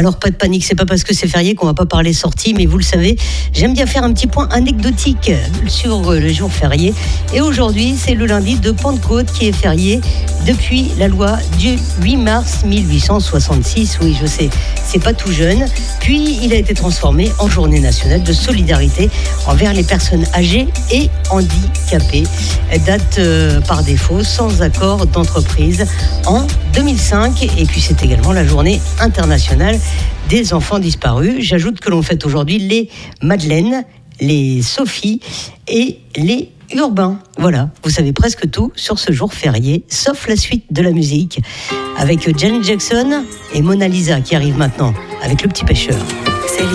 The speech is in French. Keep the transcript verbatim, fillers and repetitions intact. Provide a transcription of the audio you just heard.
Alors pas de panique, c'est pas parce que c'est férié qu'on va pas parler sortie, mais vous le savez, j'aime bien faire un petit point anecdotique sur le jour férié. Et aujourd'hui, c'est le lundi de Pentecôte qui est férié depuis la loi du huit mars mille huit cent soixante-six. Oui, je sais, c'est pas tout jeune. Puis il a été transformé en journée nationale de solidarité envers les personnes âgées et handicapées. Date euh, par défaut, sans accord d'entreprise en deux mille cinq. Et puis c'est également la journée internationale des enfants disparus. J'ajoute que l'on fête aujourd'hui les Madeleine, les Sophie et les Urbain. Voilà, vous savez presque tout sur ce jour férié, sauf la suite de la musique, avec Janet Jackson et Mona Lisa qui arrive maintenant avec Le Petit Pêcheur.